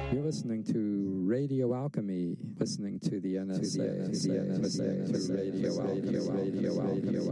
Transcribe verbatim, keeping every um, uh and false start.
You're listening to Radio Alchemy, listening to the N S A, listening to Radio Alchemy, Radio Alchemy, Radio Alchemy.